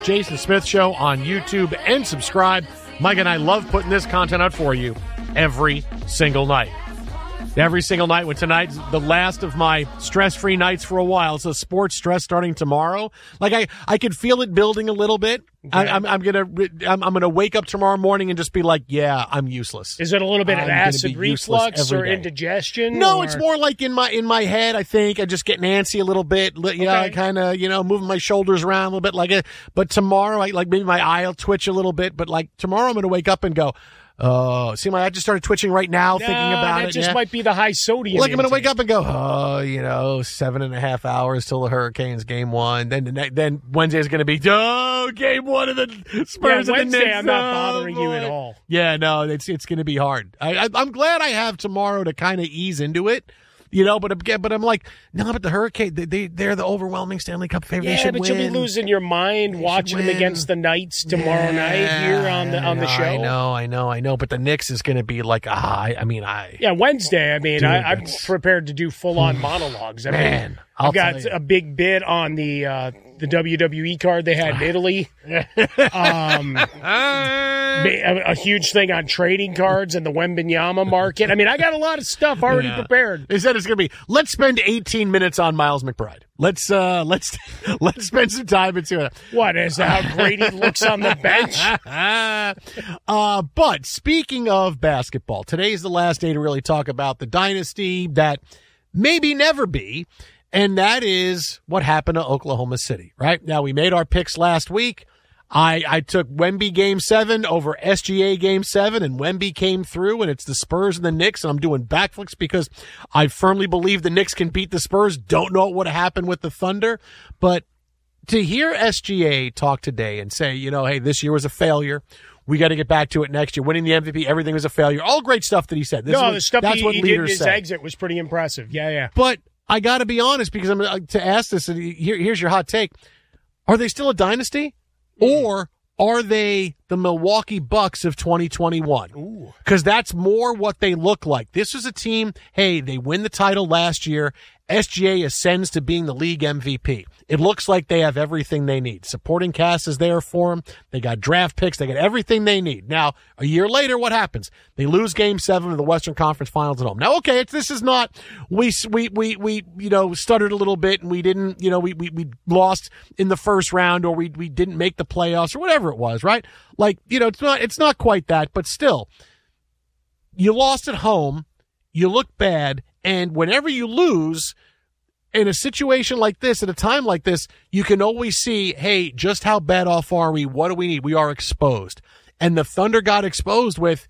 Jason Smith Show on YouTube and subscribe. Mike and I love putting this content out for you every single night. Every single night. When tonight's the last of my stress-free nights for a while. So sports stress starting tomorrow. Like I could feel it building a little bit. Okay. I'm gonna wake up tomorrow morning and just be like, yeah, I'm useless. Is it a little bit of acid reflux or indigestion? No, it's more like in my head. I think I just get antsy a little bit. I kind of moving my shoulders around a little bit like it. But tomorrow, maybe my eye will twitch a little bit. But like tomorrow, I'm gonna wake up and go, oh, see, my eye just started twitching right now thinking about it. That just might be the high sodium. Like, I'm going to wake up and go, 7.5 hours till the Hurricanes game one. Then Wednesday's going to be, game one of the Spurs and the Knicks. Wednesday, I'm not bothering you at all. Yeah, no, it's going to be hard. I'm glad I have tomorrow to kind of ease into it. But I'm like, no, but the Hurricane, they're the overwhelming Stanley Cup favorite. Yeah, but you'll be losing your mind watching them against the Knights tomorrow night here on the show. I know. But the Knicks is going to be like, Wednesday. I'm prepared to do full-on monologues. I've got a big bid on the WWE card they had in Italy. A huge thing on trading cards and the Wembanyama market. I got a lot of stuff already prepared. They said it's going to be, let's spend 18 minutes on Miles McBride. Let's spend some time and see what is how great he looks on the bench. But speaking of basketball, today's the last day to really talk about the dynasty that maybe never be. And that is what happened to Oklahoma City, right? Now, we made our picks last week. I took Wemby Game 7 over SGA Game 7, and Wemby came through, and it's the Spurs and the Knicks, and I'm doing backflips because I firmly believe the Knicks can beat the Spurs. Don't know what would happen with the Thunder. But to hear SGA talk today and say, hey, this year was a failure. We got to get back to it next year. Winning the MVP, everything was a failure. All great stuff that he said. The stuff he did in his exit was pretty impressive. Yeah. But I got to be honest, because I'm to ask this, and here's your hot take. Are they still a dynasty? Or are they the Milwaukee Bucks of 2021? Because that's more what they look like. This is a team, they win the title last year. SGA ascends to being the league MVP. It looks like they have everything they need. Supporting cast is there for them. They got draft picks. They got everything they need. Now, a year later, what happens? They lose Game 7 of the Western Conference Finals at home. Now, okay, this is not, we stuttered a little bit and we didn't, we lost in the first round or we didn't make the playoffs or whatever it was, right? It's not quite that, but still, you lost at home. You look bad. And whenever you lose in a situation like this, at a time like this, you can always see, just how bad off are we? What do we need? We are exposed. And the Thunder got exposed with,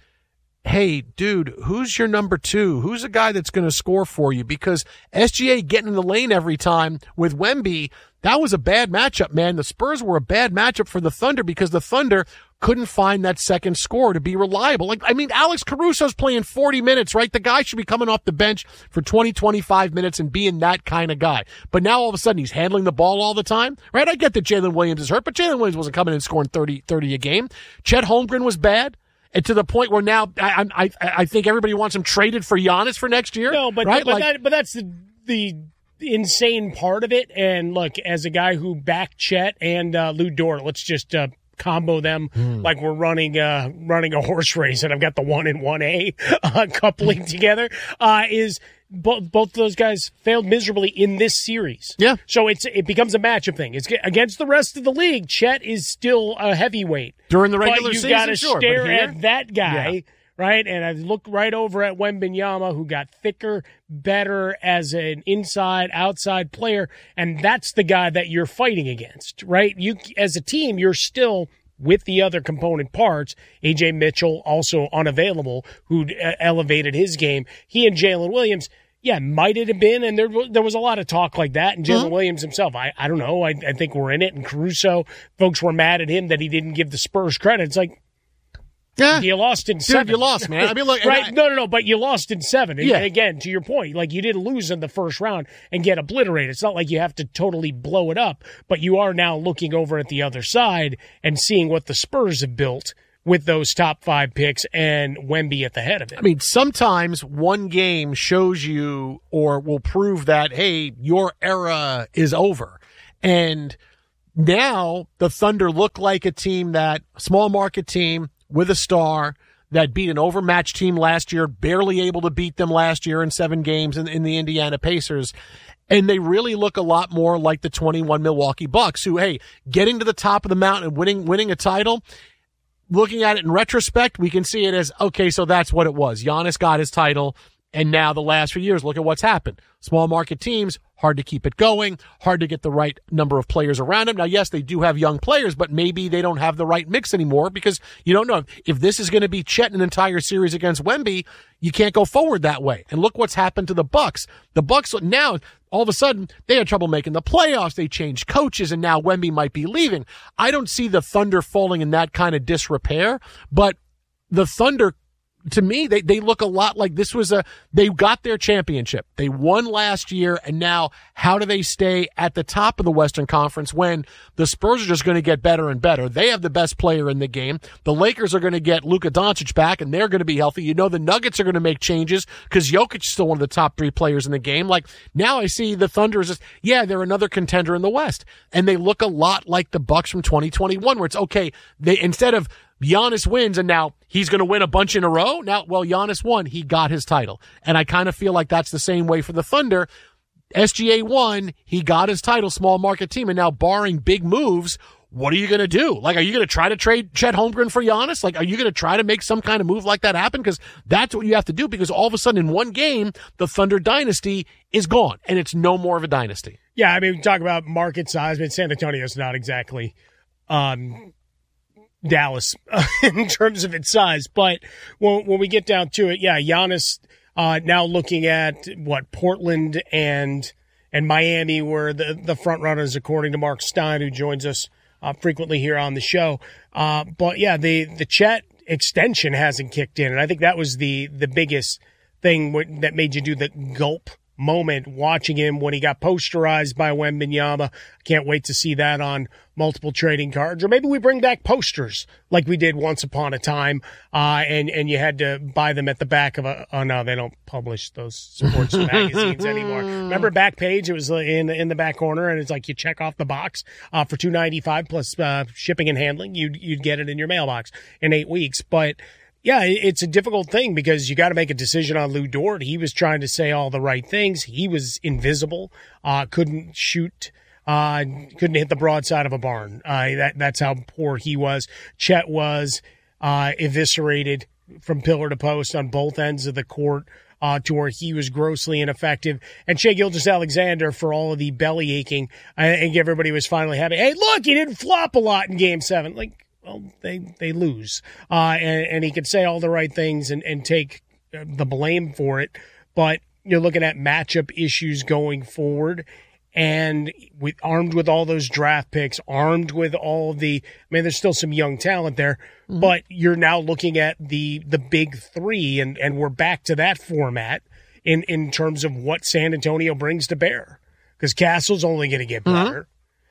dude, who's your number two? Who's a guy that's going to score for you? Because SGA getting in the lane every time with Wemby, that was a bad matchup, man. The Spurs were a bad matchup for the Thunder because the Thunder couldn't find that second scorer to be reliable. Alex Caruso's playing 40 minutes, right? The guy should be coming off the bench for 20, 25 minutes and being that kind of guy. But now all of a sudden he's handling the ball all the time, right? I get that Jalen Williams is hurt, but Jalen Williams wasn't coming in and scoring 30 a game. Chet Holmgren was bad. And to the point where now I think everybody wants him traded for Giannis for next year. No, but right? but that's the insane part of it. And look, as a guy who backed Chet and Lou Dort, let's just combo them like we're running a horse race, and I've got the 1 and 1A coupling together. Is both those guys failed miserably in this series. Yeah. So it becomes a matchup thing. It's against the rest of the league. Chet is still a heavyweight during the regular season. You got to stare at that guy, right? And I look right over at Wembanyama, who got thicker, better as an inside-outside player, and that's the guy that you're fighting against, right? You, as a team, you're still with the other component parts. A.J. Mitchell, also unavailable, who elevated his game. He and Jalen Williams, might it have been, and there was a lot of talk like that, and Jalen Williams himself, I don't know, I think we're in it, and Caruso, folks were mad at him that he didn't give the Spurs credit. It's like, you lost in 7. Dude, you lost, man. Look, right? No, but you lost in 7. And again, to your point, you didn't lose in the first round and get obliterated. It's not like you have to totally blow it up, but you are now looking over at the other side and seeing what the Spurs have built with those top 5 picks and Wemby at the head of it. Sometimes one game shows you or will prove that, hey, your era is over. And Now the Thunder look like a team that small market team with a star that beat an overmatched team last year, barely able to beat them last year in 7 games in the Indiana Pacers. And they really look a lot more like the 21 Milwaukee Bucks who, hey, getting to the top of the mountain and winning a title. Looking at it in retrospect, we can see it as, okay, so that's what it was. Giannis got his title. And now the last few years, look at what's happened. Small market teams, hard to keep it going, hard to get the right number of players around them. Now, yes, they do have young players, but maybe they don't have the right mix anymore because you don't know. If this is going to be Chet an entire series against Wemby, you can't go forward that way. And look what's happened to the Bucks. The Bucks now, all of a sudden, they had trouble making the playoffs. They changed coaches, and now Wemby might be leaving. I don't see the Thunder falling in that kind of disrepair, but the Thunder, to me, they look a lot like they got their championship. They won last year, and now how do they stay at the top of the Western Conference when the Spurs are just going to get better and better? They have the best player in the game. The Lakers are going to get Luka Doncic back, and they're going to be healthy. You know the Nuggets are going to make changes because Jokic is still one of the top 3 players in the game. Like, now I see the Thunder as just, yeah, they're another contender in the West. And they look a lot like the Bucks from 2021, where it's, okay, instead of Giannis wins and now he's going to win a bunch in a row. Now, well, Giannis won. He got his title. And I kind of feel like that's the same way for the Thunder. SGA won. He got his title, small market team. And now barring big moves, what are you going to do? Like, are you going to try to trade Chet Holmgren for Giannis? Like, are you going to try to make some kind of move like that happen? Because that's what you have to do, because all of a sudden in one game, the Thunder dynasty is gone and it's no more of a dynasty. Yeah. I mean, we talk about market size, but San Antonio's not exactly, Dallas in terms of its size. But when we get down to it, yeah, Giannis now looking at what Portland and Miami were the front runners, according to Mark Stein, who joins us frequently here on the show. But yeah, the Chet extension hasn't kicked in, and I think that was the biggest thing that made you do the gulp moment watching him when he got posterized by Wembanyama. Can't wait to see that on multiple trading cards, or maybe we bring back posters like we did once upon a time, and you had to buy them at the back of oh no, they don't publish those sports magazines anymore. Remember Backpage? It was in the back corner, and it's like you check off the box for $2.95 plus shipping and handling. You'd get it in your mailbox in 8 weeks, but. Yeah, it's a difficult thing because you got to make a decision on Lou Dort. He was trying to say all the right things. He was invisible, couldn't shoot, couldn't hit the broadside of a barn. That's how poor he was. Chet was eviscerated from pillar to post on both ends of the court, to where he was grossly ineffective. And Shai Gilgeous-Alexander, for all of the belly aching, I think everybody was finally happy. Hey, look, he didn't flop a lot in Game 7. Like, well, they lose. And he could say all the right things and take the blame for it. But you're looking at matchup issues going forward. And armed with all those draft picks, armed with all there's still some young talent there, but you're now looking at the big 3, and we're back to that format in terms of what San Antonio brings to bear. Because Castle's only going to get better.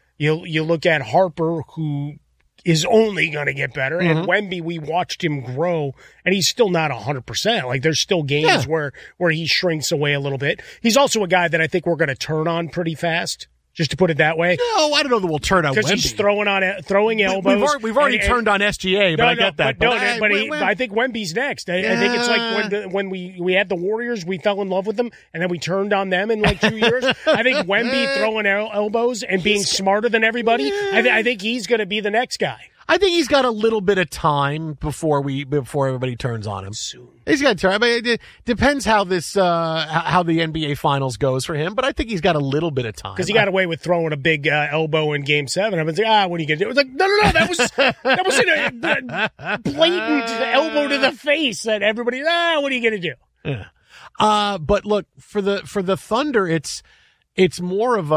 You look at Harper, who is only going to get better. And Wemby, we watched him grow, and he's still not 100%. Like, there's still games where he shrinks away a little bit. He's also a guy that I think we're going to turn on pretty fast, just to put it that way. No, I don't know that we'll turn on Wemby. Because he's throwing elbows. We've already turned on SGA, but I get that. I think Wemby's next. I think it's like when we had the Warriors, we fell in love with them, and then we turned on them in like 2 years. I think Wemby throwing elbows and being smarter than everybody, I think he's going to be the next guy. I think he's got a little bit of time before everybody turns on him. Soon. He's got time. I mean, it depends how how the NBA Finals goes for him, but I think he's got a little bit of time. Because he got away with throwing a big elbow in Game 7. I was like, what are you gonna do? It was like, no, that was a blatant elbow to the face that everybody. What are you gonna do? Yeah. But look, for the Thunder, it's more of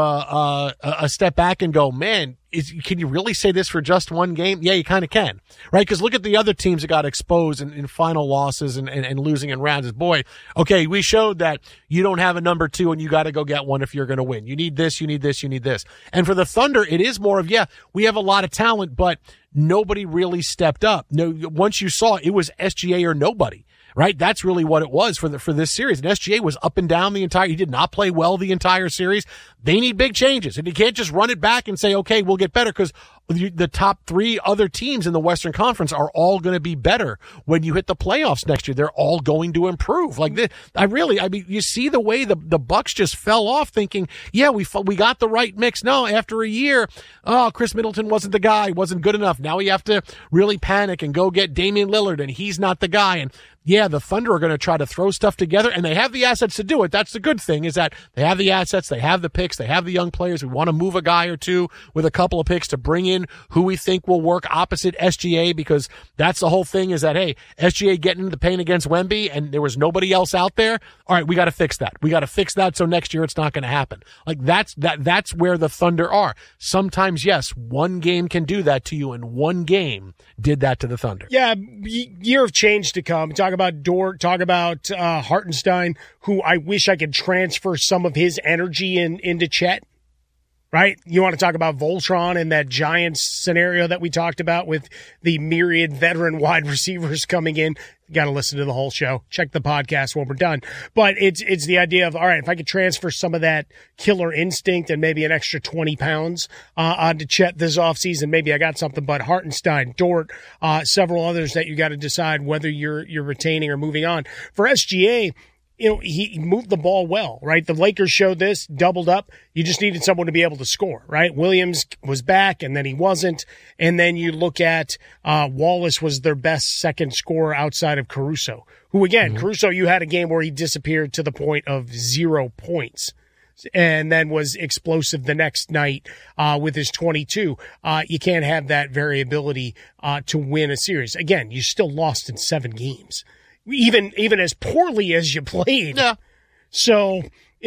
a step back and go, man, can you really say this for just one game? Yeah, you kind of can, right? Because look at the other teams that got exposed in final losses and losing in rounds. Boy, okay, we showed that you don't have a number 2 and you got to go get one if you're going to win. You need this, you need this, you need this. And for the Thunder, it is more of, we have a lot of talent, but nobody really stepped up. No, once you saw it was SGA or nobody. right? That's really what it was for this series. And SGA was up and down he did not play well the entire series. They need big changes, and you can't just run it back and say, okay, we'll get better, because the top 3 other teams in the Western Conference are all going to be better when you hit the playoffs next year. They're all going to improve. Like this, you see the way the Bucks just fell off, thinking, yeah, we got the right mix. No, after a year, Chris Middleton wasn't the guy, wasn't good enough. Now we have to really panic and go get Damian Lillard, and he's not the guy. And yeah, the Thunder are going to try to throw stuff together, and they have the assets to do it. That's the good thing, is that they have the assets, they have the picks, they have the young players. We want to move a guy or two with a couple of picks to bring in who we think will work opposite SGA, because that's the whole thing, is that, hey, SGA getting the paint against Wemby and there was nobody else out there. All right, we got to fix that. We got to fix that so next year it's not going to happen. Like that's where the Thunder are. Sometimes, yes, one game can do that to you, and one game did that to the Thunder. Yeah, year of change to come. Talk about Dort, talk about Hartenstein, who I wish I could transfer some of his energy into Chet. Right? You want to talk about Voltron and that Giants scenario that we talked about with the myriad veteran wide receivers coming in. You got to listen to the whole show. Check the podcast when we're done. But it's the idea of, all right, if I could transfer some of that killer instinct and maybe an extra 20 pounds onto Chet this offseason, maybe I got something. But Hartenstein, Dort, several others that you got to decide whether you're retaining or moving on. For SGA, he moved the ball well, right? The Lakers showed this, doubled up. You just needed someone to be able to score, right? Williams was back, and then he wasn't. And then you look at Wallace was their best second scorer outside of Caruso, who, again, Caruso, you had a game where he disappeared to the point of 0 points and then was explosive the next night with his 22. You can't have that variability to win a series. Again, you still lost in 7 games. Even as poorly as you played. Yeah. So,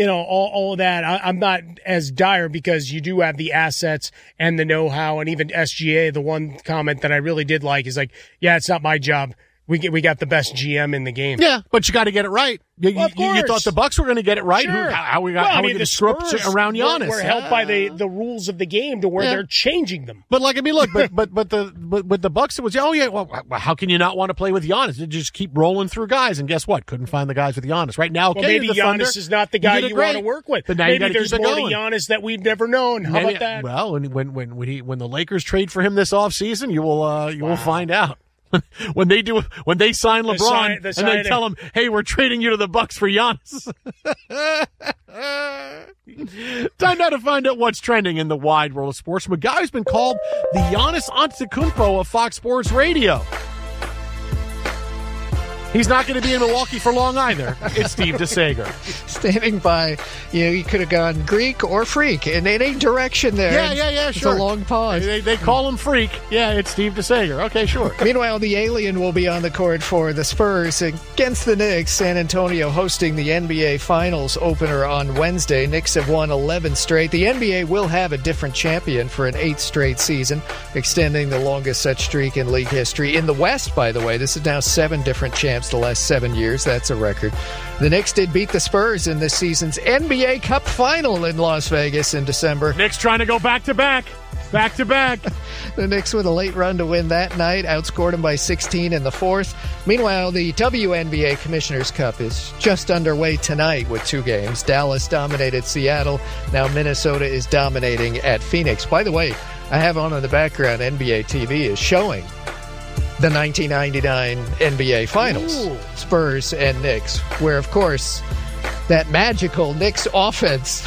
all of that, I'm not as dire, because you do have the assets and the know-how, and even SGA, the one comment that I really did like is like, yeah, it's not my job. We got the best GM in the game. Yeah, but you got to get it right. You thought the Bucks were going to get it right. Sure. How are we going to screw up around Giannis? We're helped by the rules of the game to where they're changing them. But look, but the Bucks, it was, well, how can you not want to play with Giannis? You just keep rolling through guys, and guess what? Couldn't find the guys with Giannis right now. Okay, well, maybe the Giannis Thunder, is not the guy you want to work with. But now maybe there's more to Giannis that we've never known. How about that? Well, when the Lakers trade for him this offseason, you will find out. When they sign LeBron and they tell him, "Hey, we're trading you to the Bucks for Giannis." Time now to find out what's trending in the wide world of sports. From a guy who's been called the Giannis Antetokounmpo of Fox Sports Radio. He's not going to be in Milwaukee for long either. It's Steve DeSager. Standing by, you could have gone Greek or freak in any direction there. Yeah, it's sure. It's a long pause. They call him freak. Yeah, it's Steve DeSager. Okay, sure. Meanwhile, the alien will be on the court for the Spurs against the Knicks. San Antonio hosting the NBA Finals opener on Wednesday. Knicks have won 11 straight. The NBA will have a different champion for an 8th straight season, extending the longest such streak in league history. In the West, by the way, this is now 7 different champs the last 7 years. That's a record. The Knicks did beat the Spurs in this season's NBA Cup final in Las Vegas in December. Knicks trying to go back-to-back. Back-to-back. The Knicks with a late run to win that night, outscored them by 16 in the 4th. Meanwhile, the WNBA Commissioner's Cup is just underway tonight with 2 games. Dallas dominated Seattle. Now Minnesota is dominating at Phoenix. By the way, I have on in the background, NBA TV is showing the 1999 NBA Finals. Ooh. Spurs and Knicks, where, of course, that magical Knicks offense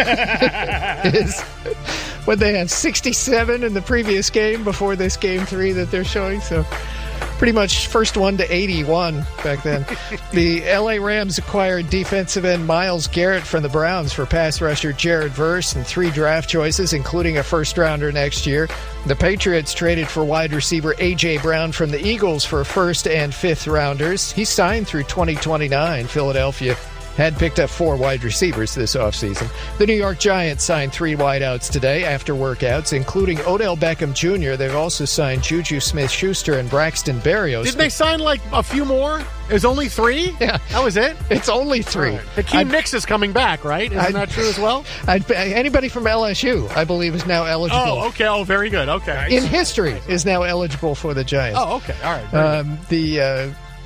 is what they had 67 in the previous game before this game 3 that they're showing. So pretty much first one to 81 back then. The LA Rams acquired defensive end Myles Garrett from the Browns for pass rusher Jared Verse and 3 draft choices, including a first-rounder next year. The Patriots traded for wide receiver A.J. Brown from the Eagles for 1st and 5th rounders. He signed through 2029. Philadelphia had picked up 4 wide receivers this offseason. The New York Giants signed 3 wideouts today after workouts, including Odell Beckham Jr. They've also signed Juju Smith-Schuster and Braxton Berrios. Didn't they sign like a few more? There's only 3? Yeah. That was it? It's only 3. Right. Hakeem Nicks is coming back, right? Isn't that true as well? Anybody from LSU, I believe, is now eligible. Oh, okay. Oh, very good. Okay. In history, is now eligible for the Giants. Oh, okay. All right.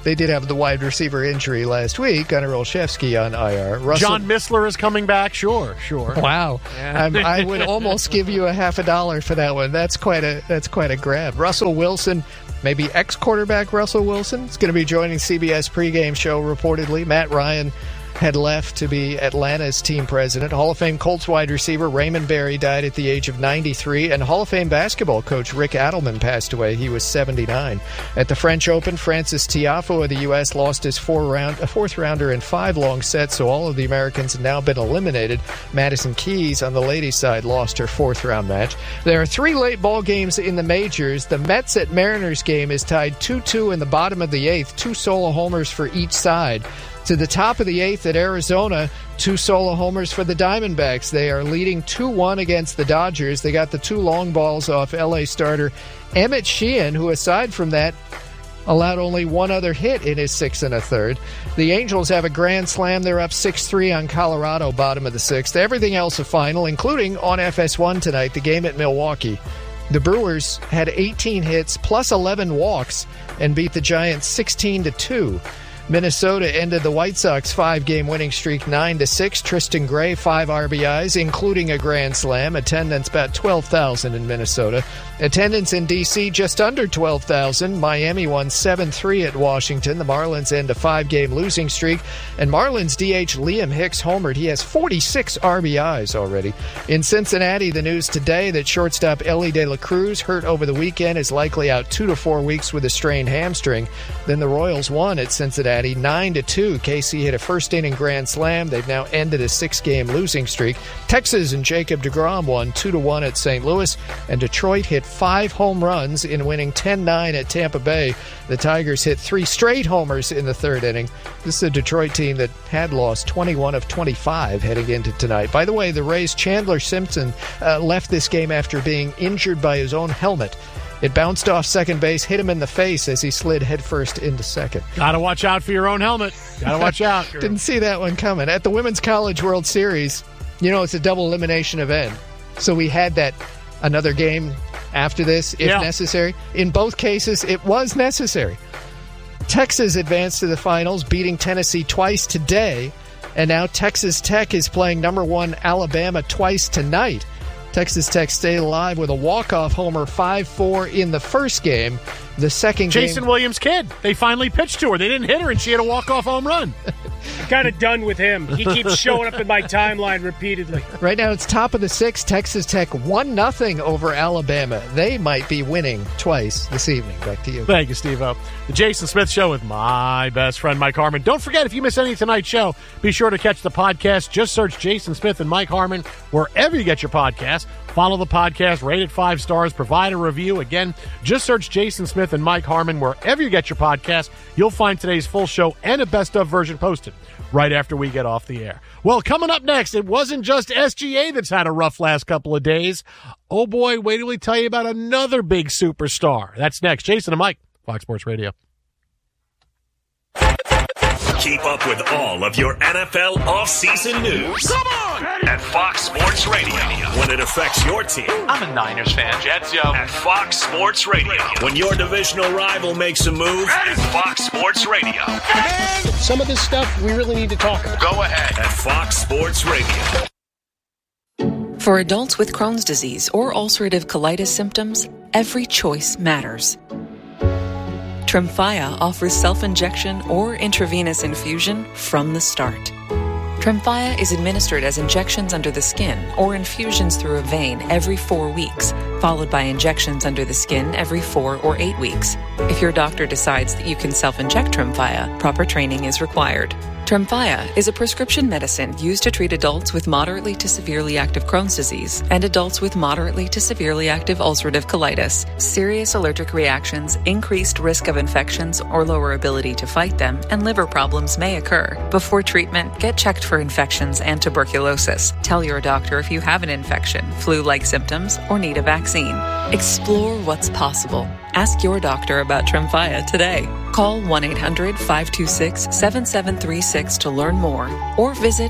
they did have the wide receiver injury last week. Gunnar Olszewski on IR. John Missler is coming back. Sure. Wow. Yeah. I would almost give you a $50 for that one. That's quite a grab. Russell Wilson, maybe ex-quarterback Russell Wilson, is going to be joining CBS pregame show reportedly. Matt Ryan had left to be Atlanta's team president. Hall of Fame Colts wide receiver Raymond Berry died at the age of 93, and Hall of Fame basketball coach Rick Adelman passed away. He was 79. At the French Open, Francis Tiafoe of the U.S. lost his fourth rounder in 5 long sets, so all of the Americans have now been eliminated. Madison Keys on the ladies' side lost her 4th-round match. There are 3 late ball games in the majors. The Mets at Mariners game is tied 2-2 in the bottom of the 8th, 2 solo homers for each side. To the top of the 8th at Arizona, 2 solo homers for the Diamondbacks. They are leading 2-1 against the Dodgers. They got the 2 long balls off L.A. starter Emmett Sheehan, who aside from that allowed only 1 other hit in his 6 1/3. The Angels have a grand slam. They're up 6-3 on Colorado, bottom of the 6th. Everything else a final, including on FS1 tonight, the game at Milwaukee. The Brewers had 18 hits plus 11 walks and beat the Giants 16-2. Minnesota ended the White Sox 5-game winning streak 9-6. Tristan Gray, 5 RBIs, including a grand slam. Attendance about 12,000 in Minnesota. Attendance in D.C. just under 12,000. Miami won 7-3 at Washington. The Marlins end a 5-game losing streak. And Marlins DH Liam Hicks homered. He has 46 RBIs already. In Cincinnati, the news today that shortstop Elly De La Cruz, hurt over the weekend, is likely out 2 to 4 weeks with a strained hamstring. Then the Royals won at Cincinnati 9-2. KC hit a first-inning grand slam. They've now ended a 6-game losing streak. Texas and Jacob deGrom won 2-1 at St. Louis. And Detroit hit 5 home runs in winning 10-9 at Tampa Bay. The Tigers hit 3 straight homers in the 3rd inning. This is a Detroit team that had lost 21 of 25 heading into tonight. By the way, the Rays' Chandler Simpson left this game after being injured by his own helmet. It bounced off second base, hit him in the face as he slid headfirst into second. Gotta watch out for your own helmet. Gotta watch out. Didn't see that one coming. At the Women's College World Series, it's a double elimination event. So we had that another game after this, if necessary. In both cases, it was necessary. Texas advanced to the finals, beating Tennessee twice today. And now Texas Tech is playing number 1 Alabama twice tonight. Texas Tech stayed alive with a walk-off homer 5-4 in the first game. The second game... Jason Williams' kid. They finally pitched to her. They didn't hit her, and she had a walk-off home run. I'm kind of done with him. He keeps showing up in my timeline repeatedly. Right now, it's top of the 6th. Texas Tech 1-0 over Alabama. They might be winning twice this evening. Back to you. Thank you, Steve-O. The Jason Smith Show with my best friend, Mike Harmon. Don't forget, if you miss any of tonight's show, be sure to catch the podcast. Just search Jason Smith and Mike Harmon wherever you get your podcasts. Follow the podcast, rate it 5 stars, provide a review. Again, just search Jason Smith and Mike Harmon wherever you get your podcast. You'll find today's full show and a best-of version posted right after we get off the air. Well, coming up next, it wasn't just SGA that's had a rough last couple of days. Oh, boy, wait till we tell you about another big superstar. That's next. Jason and Mike, Fox Sports Radio. Keep up with all of your NFL offseason news. Come on! At Fox Sports Radio. When it affects your team. I'm a Niners fan, Jets, yo. At Fox Sports Radio. When your divisional rival makes a move. At Fox Sports Radio. Some of this stuff we really need to talk about. Go ahead. At Fox Sports Radio. For adults with Crohn's disease or ulcerative colitis symptoms, every choice matters. Tremfya offers self-injection or intravenous infusion from the start. Tremfya is administered as injections under the skin or infusions through a vein every 4 weeks, followed by injections under the skin every 4 or 8 weeks. If your doctor decides that you can self-inject Tremfya, proper training is required. Tremfya is a prescription medicine used to treat adults with moderately to severely active Crohn's disease and adults with moderately to severely active ulcerative colitis. Serious allergic reactions, increased risk of infections or lower ability to fight them, and liver problems may occur. Before treatment, get checked for infections and tuberculosis. Tell your doctor if you have an infection, flu-like symptoms, or need a vaccine. Explore what's possible. Ask your doctor about Tremfya today. Call 1-800-526-7736 to learn more or visit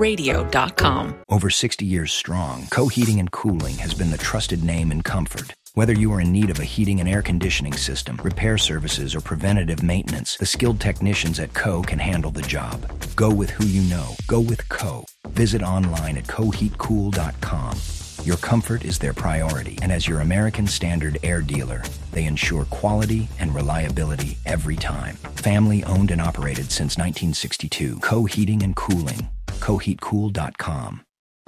TremfyaRadio.com. Over 60 years strong, Coheating and Cooling has been the trusted name in comfort, Whether you are in need of a heating and air conditioning system, repair services, or preventative maintenance, the skilled technicians at Co. can handle the job. Go with who you know. Go with Co. Visit online at coheatcool.com. Your comfort is their priority, and as your American Standard air dealer, they ensure quality and reliability every time. Family owned and operated since 1962. Co Heating and Cooling. coheatcool.com.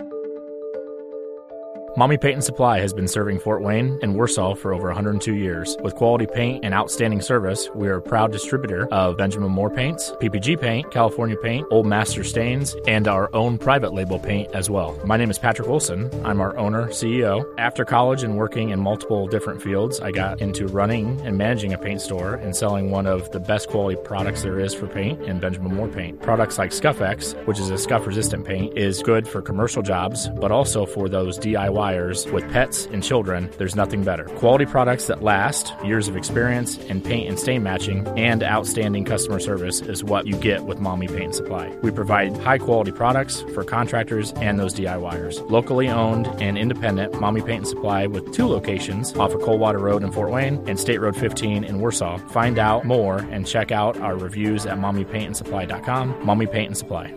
Mommy Paint and Supply has been serving Fort Wayne and Warsaw for over 102 years. With quality paint and outstanding service, we are a proud distributor of Benjamin Moore paints, PPG paint, California paint, Old Master stains, and our own private label paint as well. My name is Patrick Wilson. I'm our owner, CEO. After college and working in multiple different fields, I got into running and managing a paint store and selling one of the best quality products there is for paint in Benjamin Moore paint. Products like Scuff-X, which is a scuff-resistant paint, is good for commercial jobs, but also for those DIYers with pets and children. There's nothing better. Quality products that last, years of experience in paint and stain matching, and outstanding customer service is what you get with Mommy Paint and Supply. We provide high-quality products for contractors and those DIYers. Locally owned and independent, Mommy Paint and Supply with 2 locations off of Coldwater Road in Fort Wayne and State Road 15 in Warsaw. Find out more and check out our reviews at mommypaintandsupply.com. Mommy Paint and Supply.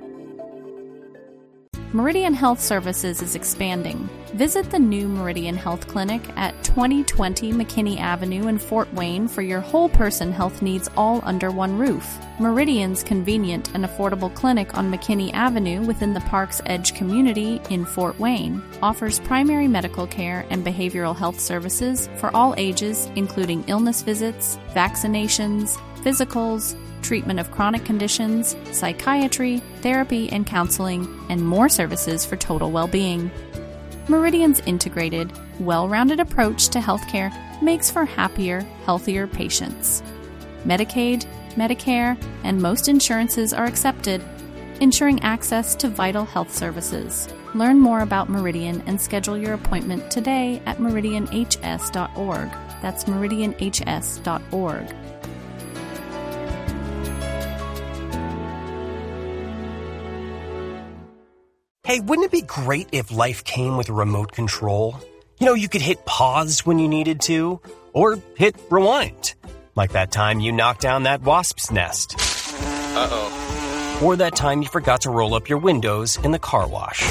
Meridian Health Services is expanding. Visit the new Meridian Health Clinic at 2020 McKinney Avenue in Fort Wayne for your whole person health needs all under one roof. Meridian's convenient and affordable clinic on McKinney Avenue within the Park's Edge community in Fort Wayne offers primary medical care and behavioral health services for all ages, including illness visits, vaccinations, physicals, treatment of chronic conditions, psychiatry, therapy and counseling, and more services for total well-being. Meridian's integrated, well-rounded approach to healthcare makes for happier, healthier patients. Medicaid, Medicare, and most insurances are accepted, ensuring access to vital health services. Learn more about Meridian and schedule your appointment today at meridianhs.org. That's meridianhs.org. Hey, wouldn't it be great if life came with a remote control? You know, you could hit pause when you needed to, or hit rewind. Like that time you knocked down that wasp's nest. Uh-oh. Or that time you forgot to roll up your windows in the car wash.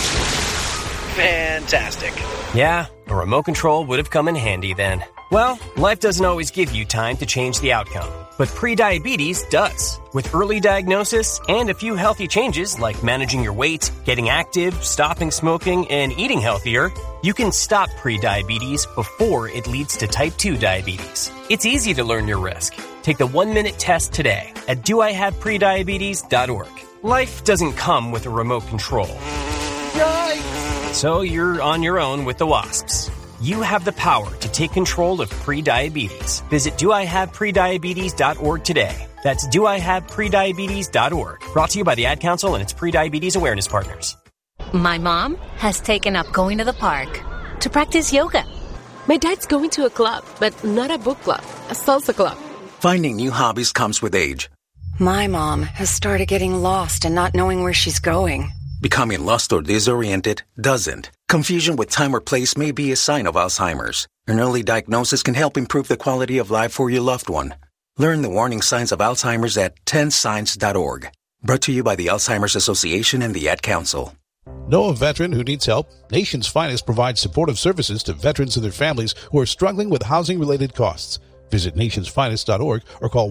Fantastic. Yeah, a remote control would have come in handy then. Well, life doesn't always give you time to change the outcome, but prediabetes does. With early diagnosis and a few healthy changes like managing your weight, getting active, stopping smoking, and eating healthier, you can stop prediabetes before it leads to type 2 diabetes. It's easy to learn your risk. Take the 1-minute test today at doihaveprediabetes.org. Life doesn't come with a remote control. Yikes! So you're on your own with the wasps. You have the power to take control of prediabetes. Visit doihaveprediabetes.org today. That's doihaveprediabetes.org. Brought to you by the Ad Council and its Prediabetes Awareness Partners. My mom has taken up going to the park to practice yoga. My dad's going to a club, but not a book club, a salsa club. Finding new hobbies comes with age. My mom has started getting lost and not knowing where she's going. Becoming lost or disoriented doesn't. Confusion with time or place may be a sign of Alzheimer's. An early diagnosis can help improve the quality of life for your loved one. Learn the warning signs of Alzheimer's at 10signs.org. Brought to you by the Alzheimer's Association and the Ad Council. Know a veteran who needs help? Nation's Finest provides supportive services to veterans and their families who are struggling with housing-related costs. Visit nationsfinest.org or call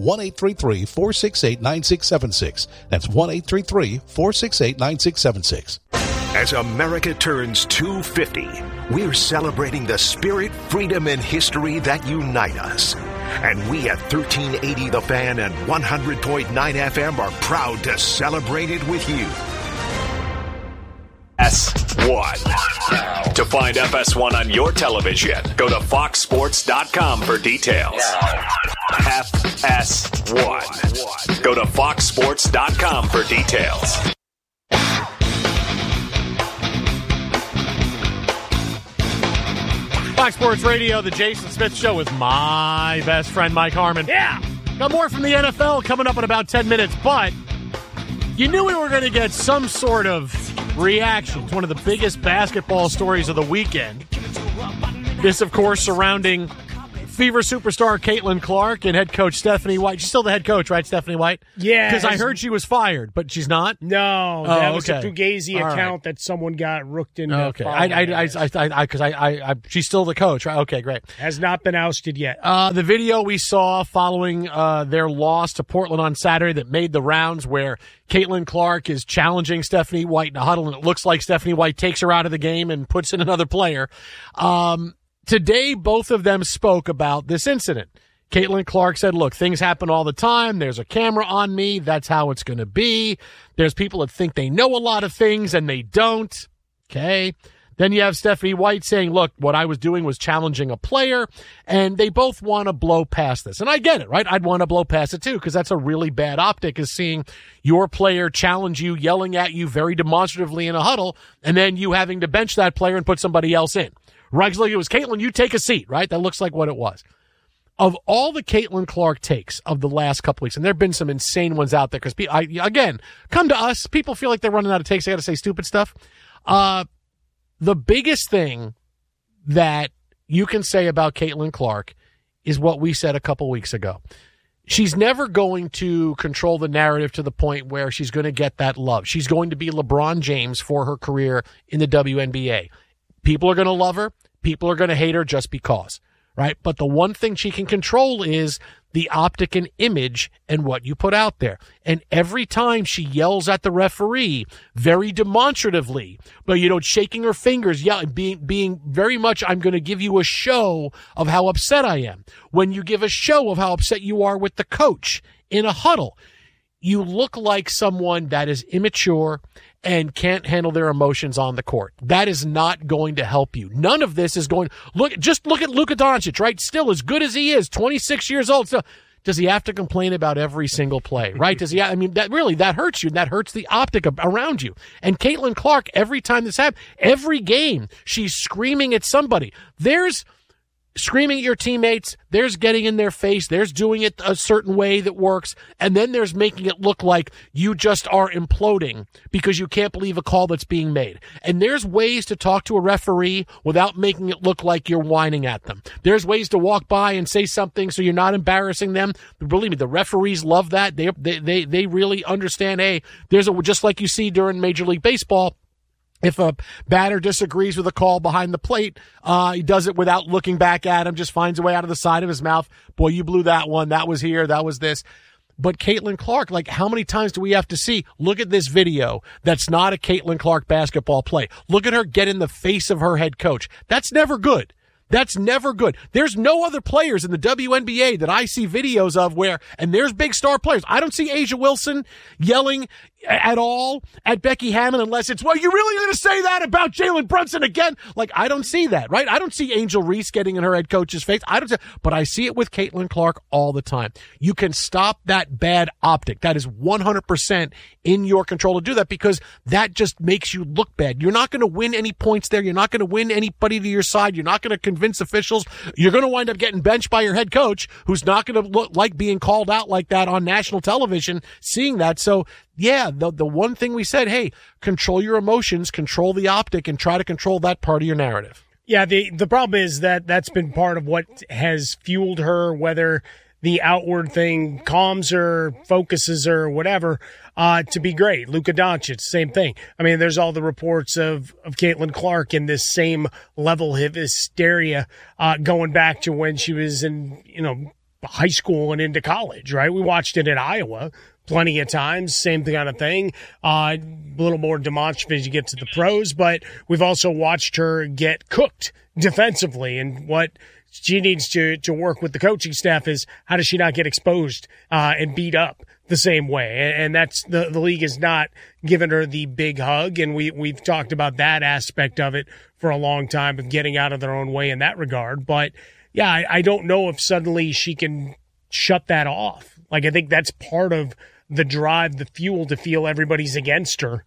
1-833-468-9676. That's 1-833-468-9676. As America turns 250, we're celebrating the spirit, freedom, and history that unite us. And we at 1380 The Fan and 100.9 FM are proud to celebrate it with you. FS1. To find FS1 on your television, go to foxsports.com for details. FS1. Go to foxsports.com for details. Fox Sports Radio, the Jason Smith Show with my best friend, Mike Harmon. Yeah! Got more from the NFL coming up in about 10 minutes, but you knew we were going to get some sort of reaction to one of the biggest basketball stories of the weekend. This, of course, surrounding Fever superstar Caitlin Clark and head coach Stephanie White. She's still the head coach, right, Stephanie White? Yeah. Because I heard she was fired, but she's not? No, that was a Fugazi account that someone got rooked into. Okay. She's still the coach, right? Okay, great. Has not been ousted yet. The video we saw following their loss to Portland on Saturday that made the rounds where Caitlin Clark is challenging Stephanie White in a huddle, and it looks like Stephanie White takes her out of the game and puts in another player. Today, both of them spoke about this incident. Caitlin Clark said, look, things happen all the time. There's a camera on me. That's how it's going to be. There's people that think they know a lot of things and they don't. Okay. Then you have Stephanie White saying, look, what I was doing was challenging a player, and they both want to blow past this. And I get it, right? I'd want to blow past it too, because that's a really bad optic, is seeing your player challenge you, yelling at you very demonstratively in a huddle, and then you having to bench that player and put somebody else in. Right, like it was, Caitlin, you take a seat, right? That looks like what it was. Of all the Caitlin Clark takes of the last couple weeks, and there have been some insane ones out there, because, again, come to us. People feel like they're running out of takes. They got to say stupid stuff. The biggest thing that you can say about Caitlin Clark is what we said a couple weeks ago. She's never going to control the narrative to the point where she's going to get that love. She's going to be LeBron James for her career in the WNBA. People are going to love her. People are going to hate her just because, right? But the one thing she can control is the optic and image and what you put out there. And every time she yells at the referee very demonstratively, but, shaking her fingers, being very much, I'm going to give you a show of how upset I am. When you give a show of how upset you are with the coach in a huddle, you look like someone that is immature and can't handle their emotions on the court. That is not going to help you. None of this is going. Just look at Luka Doncic, right? Still as good as he is, 26 years old. So does he have to complain about every single play, right? Does he? That hurts you. That hurts the optic around you. And Caitlin Clark, every time this happens, every game, she's screaming at somebody. There's screaming at your teammates, there's getting in their face, there's doing it a certain way that works, and then there's making it look like you just are imploding because you can't believe a call that's being made. And there's ways to talk to a referee without making it look like you're whining at them. There's ways to walk by and say something so you're not embarrassing them. Believe me, the referees love that. They really understand, hey, just like you see during Major League Baseball, if a batter disagrees with a call behind the plate, he does it without looking back at him, just finds a way out of the side of his mouth. Boy, you blew that one. That was here. That was this. But Caitlin Clark, how many times do we have to see, look at this video that's not a Caitlin Clark basketball play. Look at her get in the face of her head coach. That's never good. That's never good. There's no other players in the WNBA that I see videos of and there's big star players. I don't see A'ja Wilson yelling at all at Becky Hammon unless it's, well, you really going to say that about Jalen Brunson again? I don't see that, right? I don't see Angel Reese getting in her head coach's face. But I see it with Caitlin Clark all the time. You can stop that bad optic. That is 100% in your control to do that, because that just makes you look bad. You're not going to win any points there. You're not going to win anybody to your side. You're not going to convince officials. You're going to wind up getting benched by your head coach, who's not going to look like being called out like that on national television, seeing that. So, yeah, the one thing we said, hey, control your emotions, control the optic, and try to control that part of your narrative. Yeah, the problem is that's been part of what has fueled her, whether the outward thing calms her, focuses her, whatever, to be great. Luka Doncic, same thing. I mean, there's all the reports of Caitlin Clark in this same level of hysteria going back to when she was in, high school and into college, right? We watched it at Iowa plenty of times, same kind of thing. A little more demonstrative as you get to the pros, but we've also watched her get cooked defensively, and what she needs to work with the coaching staff is how does she not get exposed and beat up the same way. And that's the league has not given her the big hug, and we've talked about that aspect of it for a long time, of getting out of their own way in that regard. But yeah, I don't know if suddenly she can shut that off. I think that's part of the drive, the fuel to feel everybody's against her.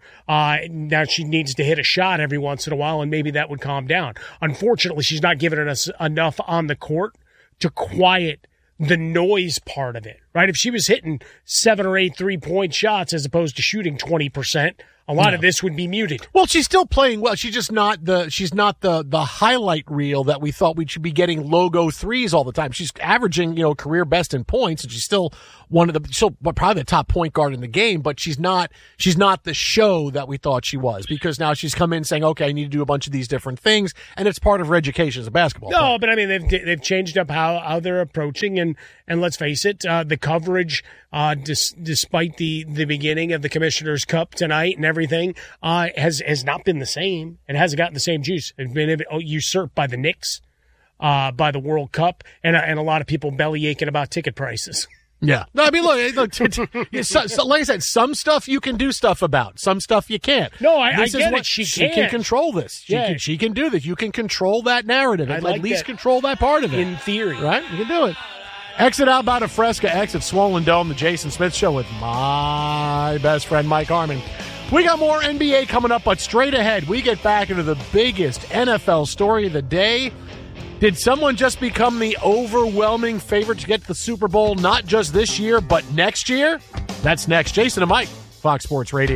Now she needs to hit a shot every once in a while, and maybe that would calm down. Unfortunately, she's not giving us enough on the court to quiet the noise part of it, right? If she was hitting 7 or 8 3-point shots as opposed to shooting 20%, a lot of this would be muted. Well, she's still playing well. She's just not the highlight reel that we thought we should be getting logo threes all the time. She's averaging, career best in points, and she's still probably the top point guard in the game, but she's not the show that we thought she was, because now she's come in saying, okay, I need to do a bunch of these different things, and it's part of her education as a basketball player. No, but I mean, they've changed up how they're approaching, and let's face it, the coverage, despite the beginning of the Commissioner's Cup tonight and everything, has not been the same. It hasn't gotten the same juice. It's been usurped by the Knicks, by the World Cup, and a lot of people belly aching about ticket prices. Yeah. No, I mean, look, like I said, some stuff you can do stuff about. Some stuff you can't. No, I get it. She can control this. She can do this. You can control that narrative. At least control that part of it. In theory. Right? You can do it. Exit Outbound of Fresca, exit Swollen Dome, the Jason Smith Show with my best friend, Mike Harmon. We got more NBA coming up, but straight ahead, we get back into the biggest NFL story of the day. Did someone just become the overwhelming favorite to get to the Super Bowl, not just this year, but next year? That's next. Jason and Mike, Fox Sports Radio.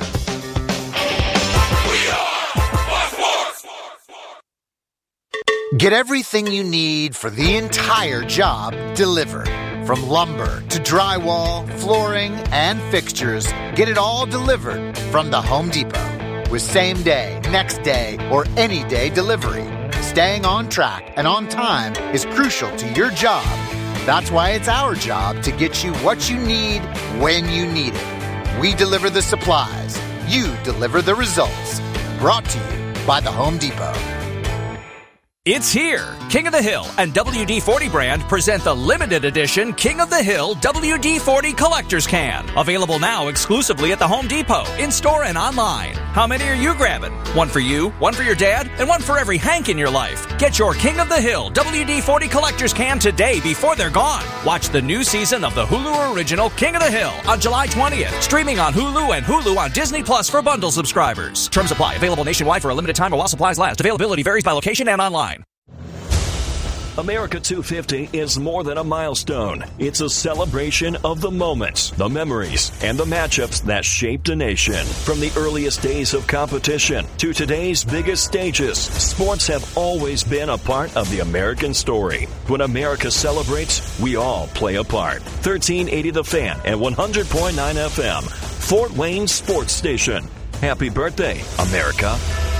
Get everything you need for the entire job delivered. From lumber to drywall, flooring, and fixtures, get it all delivered from the Home Depot. With same day, next day, or any day delivery. Staying on track and on time is crucial to your job. That's why it's our job to get you what you need when you need it. We deliver the supplies. You deliver the results. Brought to you by the Home Depot. It's here. King of the Hill and WD-40 brand present the limited edition King of the Hill WD-40 Collector's Can. Available now exclusively at the Home Depot, in-store and online. How many are you grabbing? One for you, one for your dad, and one for every Hank in your life. Get your King of the Hill WD-40 Collector's Can today before they're gone. Watch the new season of the Hulu original King of the Hill on July 20th. Streaming on Hulu and Hulu on Disney Plus for bundle subscribers. Terms apply. Available nationwide for a limited time or while supplies last. Availability varies by location and online. America 250 is more than a milestone. It's a celebration of the moments, the memories, and the matchups that shaped a nation. From the earliest days of competition to today's biggest stages, sports have always been a part of the American story. When America celebrates, we all play a part. 1380 The Fan and 100.9 FM, Fort Wayne Sports Station. Happy birthday, America.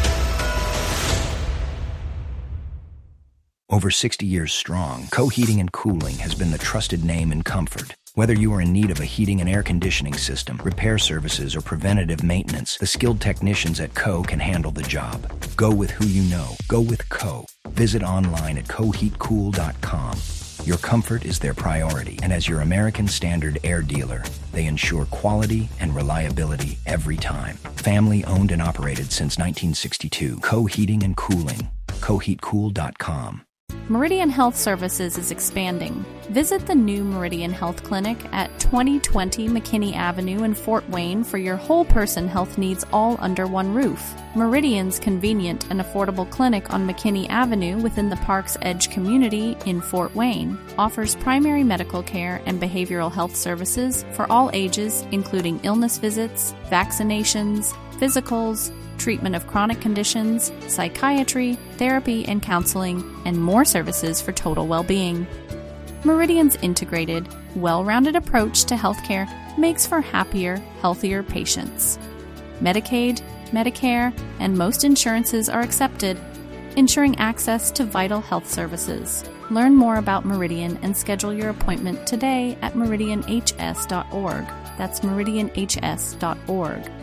Over 60 years strong, Co-Heating and Cooling has been the trusted name in comfort. Whether you are in need of a heating and air conditioning system, repair services, or preventative maintenance, the skilled technicians at Co can handle the job. Go with who you know. Go with Co. Visit online at coheatcool.com. Your comfort is their priority, and as your American Standard Air dealer, they ensure quality and reliability every time. Family owned and operated since 1962. Co-Heating and Cooling. coheatcool.com. Meridian Health Services is expanding. Visit the new Meridian Health Clinic at 2020 McKinney Avenue in Fort Wayne for your whole person health needs all under one roof. Meridian's convenient and affordable clinic on McKinney Avenue within the Park's Edge community in Fort Wayne offers primary medical care and behavioral health services for all ages, including illness visits, vaccinations, physicals, treatment of chronic conditions, psychiatry, therapy and counseling, and more services for total well-being. Meridian's integrated, well-rounded approach to healthcare makes for happier, healthier patients. Medicaid, Medicare, and most insurances are accepted, ensuring access to vital health services. Learn more about Meridian and schedule your appointment today at meridianhs.org. That's meridianhs.org.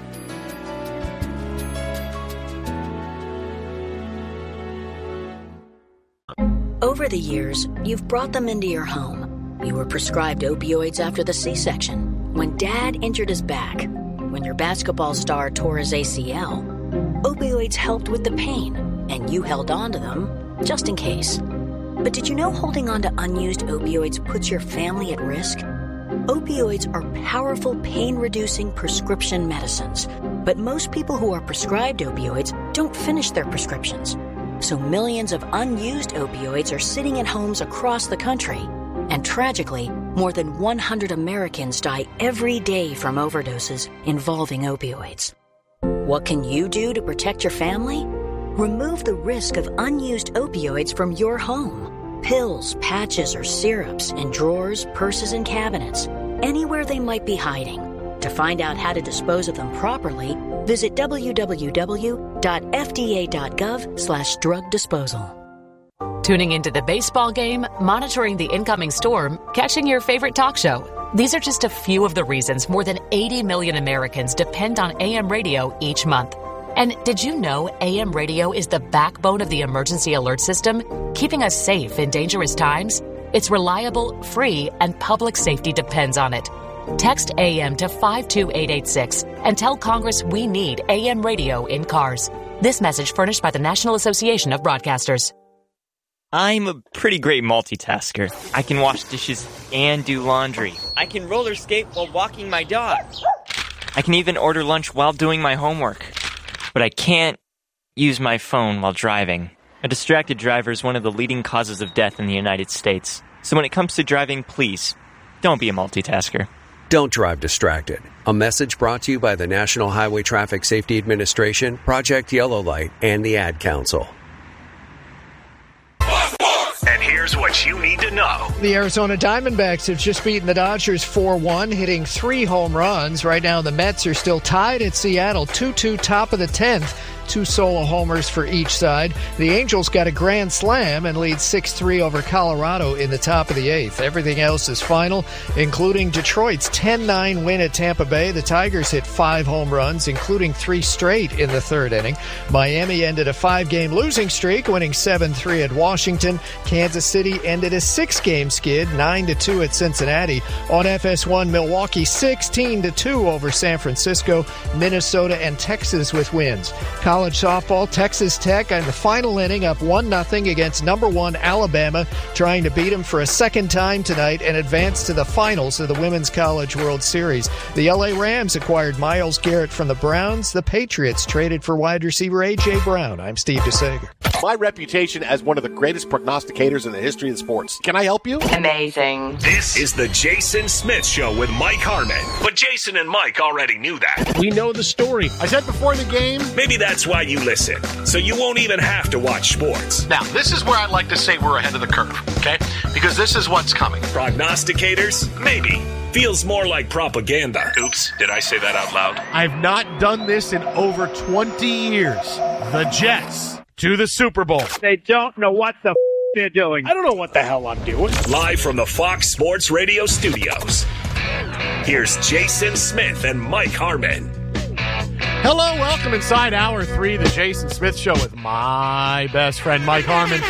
Over the years, you've brought them into your home. You were prescribed opioids after the C-section, when Dad injured his back, when your basketball star tore his ACL. Opioids helped with the pain, and you held on to them just in case. But did you know holding on to unused opioids puts your family at risk? Opioids are powerful pain-reducing prescription medicines, but most people who are prescribed opioids don't finish their prescriptions. So millions of unused opioids are sitting in homes across the country. And tragically, more than 100 Americans die every day from overdoses involving opioids. What can you do to protect your family? Remove the risk of unused opioids from your home. Pills, patches, or syrups in drawers, purses, and cabinets, anywhere they might be hiding. To find out how to dispose of them properly, visit www.fda.gov/drug disposal. Tuning into the baseball game, monitoring the incoming storm, catching your favorite talk show. These are just a few of the reasons more than 80 million Americans depend on AM radio each month. And did you know AM radio is the backbone of the emergency alert system, keeping us safe in dangerous times? It's reliable, free, and public safety depends on it. Text AM to 52886 and tell Congress we need AM radio in cars. This message furnished by the National Association of Broadcasters. I'm a pretty great multitasker. I can wash dishes and do laundry. I can roller skate while walking my dog. I can even order lunch while doing my homework. But I can't use my phone while driving. A distracted driver is one of the leading causes of death in the United States. So when it comes to driving, please, don't be a multitasker. Don't drive distracted. A message brought to you by the National Highway Traffic Safety Administration, Project Yellow Light, and the Ad Council. And here's what you need to know. The Arizona Diamondbacks have just beaten the Dodgers 4-1, hitting 3 home runs. Right now, the Mets are still tied at Seattle, 2-2 top of the 10th. 2 solo homers for each side. The Angels got a grand slam and lead 6-3 over Colorado in the top of the 8th. Everything else is final, including Detroit's 10-9 win at Tampa Bay. The Tigers hit 5 home runs, including 3 straight in the 3rd inning. Miami ended a 5-game losing streak, winning 7-3 at Washington. Kansas City ended a 6-game skid, 9-2 at Cincinnati. On FS1, Milwaukee 16-2 over San Francisco. Minnesota and Texas with wins. College softball, Texas Tech in the final inning up 1-0 against number 1 Alabama, trying to beat them for a second time tonight and advance to the finals of the Women's College World Series. The LA Rams acquired Myles Garrett from the Browns. The Patriots traded for wide receiver A.J. Brown. I'm Steve DeSager. My reputation as one of the greatest prognosticators in the history of sports. Can I help you? Amazing. This is the Jason Smith Show with Mike Harmon. But Jason and Mike already knew that. We know the story. I said before the game. Maybe that's why you listen, so you won't even have to watch sports. Now, this is where I'd like to say we're ahead of the curve, okay? Because this is what's coming. Prognosticators? Maybe. Feels more like propaganda. Oops, did I say that out loud? I've not done this in over 20 years. The Jets to the Super Bowl. They don't know what the they're doing. I don't know what the hell I'm doing. Live from the Fox Sports Radio studios, here's Jason Smith and Mike Harmon. Hello, welcome inside Hour 3, the Jason Smith Show with my best friend, Mike Harmon.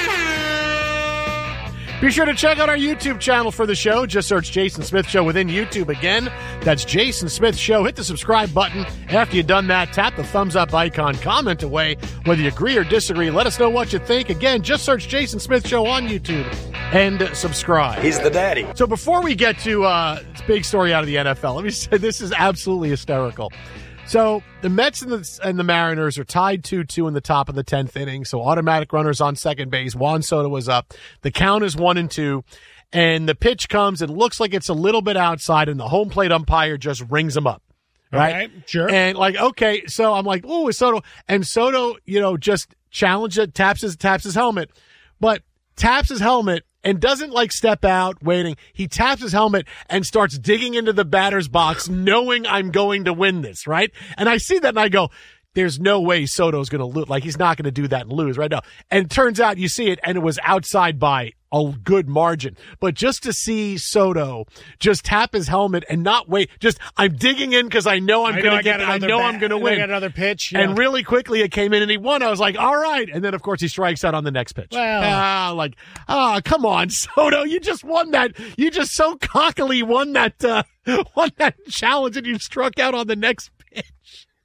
Be sure to check out our YouTube channel for the show. Just search Jason Smith Show within YouTube. Again, that's Jason Smith Show. Hit the subscribe button. After you've done that, tap the thumbs up icon. Comment away whether you agree or disagree. Let us know what you think. Again, just search Jason Smith Show on YouTube and subscribe. He's the daddy. So before we get to this big story out of the NFL, let me say this is absolutely hysterical. So the Mets and the Mariners are tied 2-2 in the top of the 10th inning. So automatic runners on second base. Juan Soto was up. The count is 1-2. And the pitch comes and looks like it's a little bit outside, and the home plate umpire just rings him up. Right? Sure. And okay, so I'm like, oh, it's Soto. And Soto, just challenged it, taps his helmet. But taps his helmet and doesn't step out waiting. He taps his helmet and starts digging into the batter's box, knowing I'm going to win this, right? And I see that and I go, there's no way Soto's going to lose. He's not going to do that and lose right now. And it turns out you see it, and it was outside by a good margin. But just to see Soto just tap his helmet and not wait, I'm digging in because I know I'm going to get it. I know I'm going to win. I got another pitch. Yeah. And really quickly it came in and he won. I was like, all right. And then, of course, he strikes out on the next pitch. Well, come on, Soto. You just won that. You just so cockily won that challenge, and you struck out on the next pitch.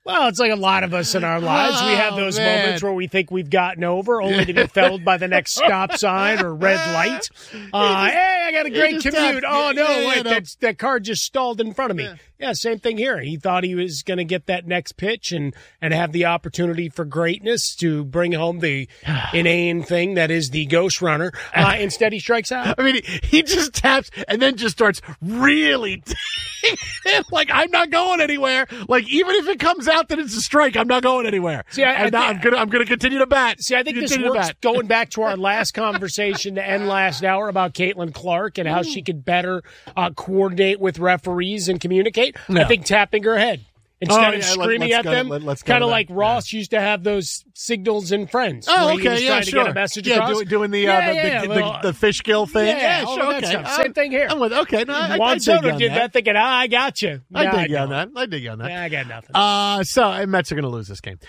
Well, it's like a lot of us in our lives. We have those moments where we think we've gotten over, only to be felled by the next stop sign or red light. Hey, I got a great commute. That car just stalled in front of me. Yeah, same thing here. He thought he was going to get that next pitch and have the opportunity for greatness to bring home the inane thing that is the ghost runner. Instead, he strikes out. I mean, he just taps and then just starts really like, I'm not going anywhere. Like, even if it comes out that it's a strike, I'm not going anywhere. See, I'm gonna continue to bat. See, I think this works going back to our last conversation to end last hour about Caitlin Clark and how she could better coordinate with referees and communicate. No. I think tapping her head instead of screaming at them, kind of like Ross used to have those signals in Friends. Oh, where okay, he was trying to get a message across. Doing the fish gill thing. Yeah, sure, okay. Same thing here. I'm with, okay, no, Juan Soto did that thinking, I got you. I dig you on that. Yeah, I got nothing. So Mets are going to lose this game.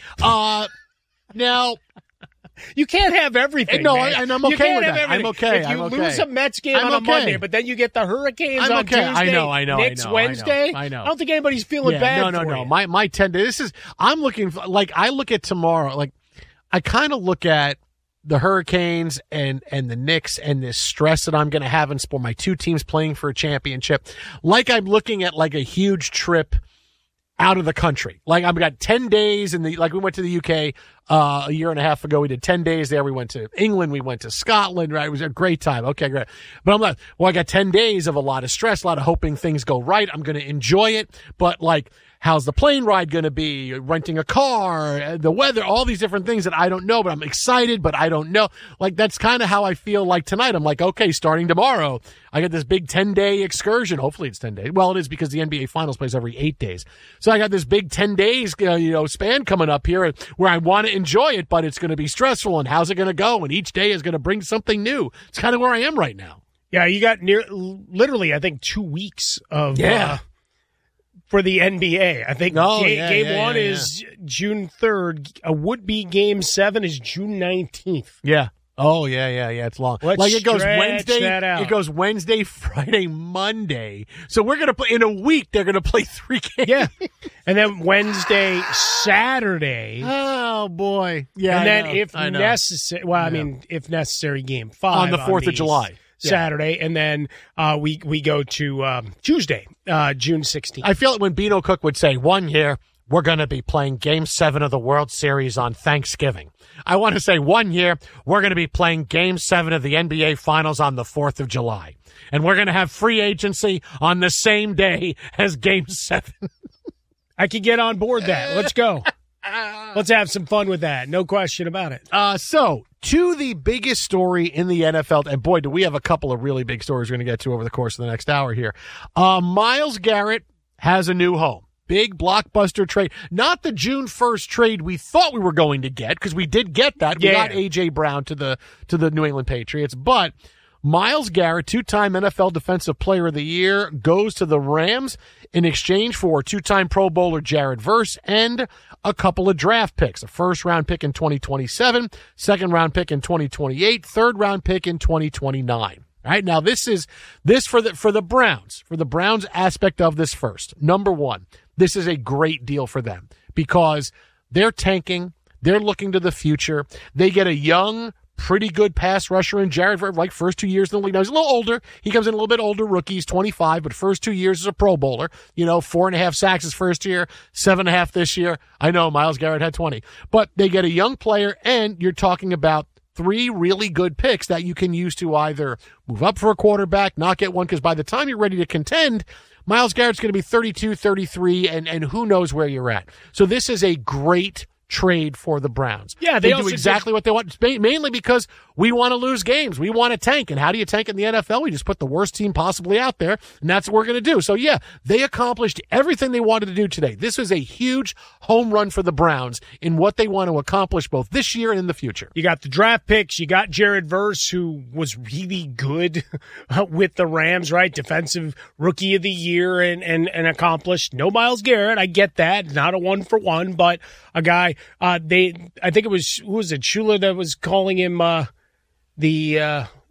Now. You can't have everything. No, man. and I'm okay with that. Everything. I'm okay. If you lose a Mets game on a Monday, but then you get the Hurricanes on Tuesday, Knicks Wednesday, I know. I don't think anybody's feeling bad. No. My 10 days. I'm looking for, like, I look at tomorrow. Like, I kind of look at the Hurricanes and the Knicks and this stress that I'm going to have in sport. My two teams playing for a championship. Like, I'm looking at like a huge trip out of the country. Like, I've got 10 days we went to the UK a year and a half ago. We did 10 days there. We went to England. We went to Scotland, right? It was a great time. Okay, great. But I'm like, well, I got 10 days of a lot of stress, a lot of hoping things go right. I'm going to enjoy it. But like, how's the plane ride going to be? Renting a car, the weather, all these different things that I don't know, but I'm excited, but I don't know. Like, that's kind of how I feel like tonight. I'm like, okay, starting tomorrow, I got this big 10-day excursion. Hopefully it's 10 days. Well, it is because the NBA Finals plays every 8 days. So I got this big 10 days, span coming up here where I want to enjoy it, but it's going to be stressful. And how's it going to go? And each day is going to bring something new. It's kind of where I am right now. Yeah, you got literally, I think, 2 weeks of for the NBA. I think game one is June 3rd. A would-be Game 7 is June 19th. Yeah. Oh, yeah. It's long. It goes Wednesday. It goes Wednesday, Friday, Monday. So we're going to play, in a week, they're going to play 3 games. Yeah. And then Wednesday, Saturday. Oh, boy. Yeah. And then if necessary, if necessary, Game 5. On the 4th of July. Saturday, and then we go to Tuesday, June 16th. I feel it when Bino Cook would say, 1 year, we're going to be playing Game 7 of the World Series on Thanksgiving. I want to say 1 year, we're going to be playing Game 7 of the NBA Finals on the 4th of July. And we're going to have free agency on the same day as Game 7. I could get on board that. Let's go. Let's have some fun with that. No question about it. So, to the biggest story in the NFL, and boy, do we have a couple of really big stories we're going to get to over the course of the next hour here. Myles Garrett has a new home. Big blockbuster trade. Not the June 1st trade we thought we were going to get, because we did get that. We got A.J. Brown to the New England Patriots. But Myles Garrett, 2-time NFL Defensive Player of the Year, goes to the Rams in exchange for 2-time Pro Bowler Jared Verse and a couple of draft picks. A first-round pick in 2027, second-round pick in 2028, third-round pick in 2029. All right, now this for the Browns. For the Browns aspect of this first. Number one, this is a great deal for them because they're tanking. They're looking to the future. They get a young, pretty good pass rusher in Jared Verse, like first 2 years in the league. Now he's a little older. He comes in a little bit older rookie. He's 25, but first 2 years as a Pro Bowler. 4.5 sacks his first year, 7.5 this year. I know Myles Garrett had 20, but they get a young player, and you're talking about 3 really good picks that you can use to either move up for a quarterback, not get one, because by the time you're ready to contend, Myles Garrett's going to be 32, 33, and who knows where you're at. So this is a great trade for the Browns. Yeah, they do exactly what they want, mainly because we want to lose games. We want to tank. And how do you tank in the NFL? We just put the worst team possibly out there, and that's what we're going to do. So, yeah, they accomplished everything they wanted to do today. This was a huge home run for the Browns in what they want to accomplish both this year and in the future. You got the draft picks. You got Jared Verse, who was really good with the Rams, right? Defensive Rookie of the Year and accomplished. No Myles Garrett. I get that. Not a 1-for-1, but a guy. I think it was, who was it? Shula that was calling him the